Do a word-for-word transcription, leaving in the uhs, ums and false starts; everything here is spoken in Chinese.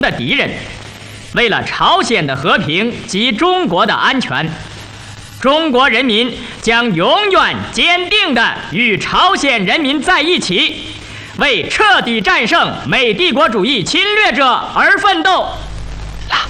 的敌人。为了朝鲜的和平及中国的安全，中国人民将永远坚定地与朝鲜人民在一起，为彻底战胜美帝国主义侵略者而奋斗。